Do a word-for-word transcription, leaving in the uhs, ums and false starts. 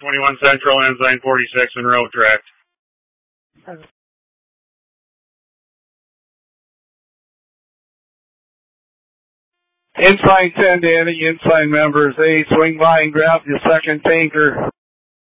twenty-one Central, Ensign forty-six, Monroe track. Ensign ten, Danny, Ensign members, A, swing by and grab the second tanker.